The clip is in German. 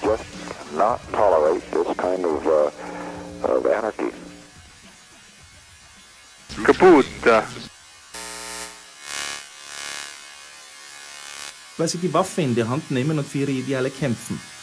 just not tolerate this kind of anarchy. Kaputt. Weil sie die Waffe in die Hand nehmen und für ihre Ideale kämpfen.